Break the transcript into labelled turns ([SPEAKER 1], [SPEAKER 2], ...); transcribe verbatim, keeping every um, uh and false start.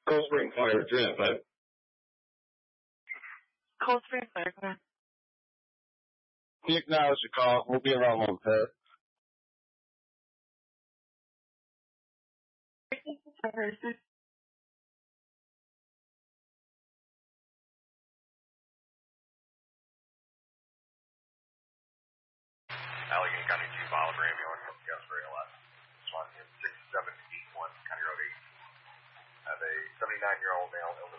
[SPEAKER 1] Cold Spring Fire Drip, but
[SPEAKER 2] Cold Spring Fire Drip.
[SPEAKER 1] we acknowledge the call. We'll be around one pair.
[SPEAKER 3] Allegheny County two mile of ambulance from Gasbury L S. This one is six seven eight one County Road eight. Have a seventy-nine year old male elderly